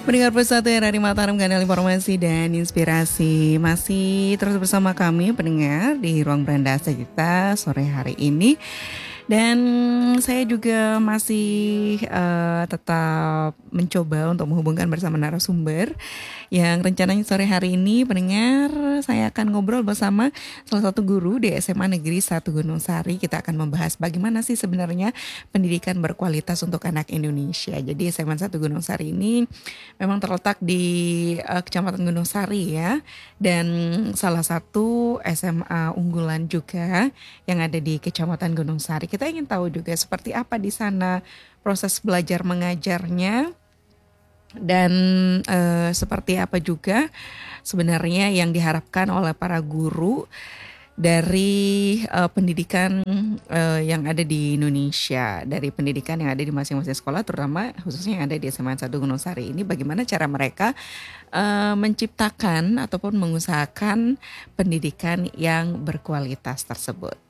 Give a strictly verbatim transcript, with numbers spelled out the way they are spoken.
Pendengar Pesatu R R I Mataram, kanal informasi dan inspirasi. Masih terus bersama kami pendengar di ruang berandasa kita sore hari ini. Dan saya juga masih uh, tetap mencoba untuk menghubungkan bersama narasumber yang rencananya sore hari ini pendengar saya akan ngobrol bersama salah satu guru di S M A Negeri satu Gunung Sari. Kita akan membahas bagaimana sih sebenarnya pendidikan berkualitas untuk anak Indonesia. Jadi S M A satu Gunung Sari ini memang terletak di uh, Kecamatan Gunung Sari ya, dan salah satu S M A unggulan juga yang ada di Kecamatan Gunung Sari. Kita ingin tahu juga seperti apa di sana proses belajar mengajarnya, dan uh, seperti apa juga sebenarnya yang diharapkan oleh para guru dari uh, pendidikan uh, yang ada di Indonesia, dari pendidikan yang ada di masing-masing sekolah, terutama khususnya yang ada di S M A satu Gunung Sari ini, bagaimana cara mereka uh, menciptakan ataupun mengusahakan pendidikan yang berkualitas tersebut.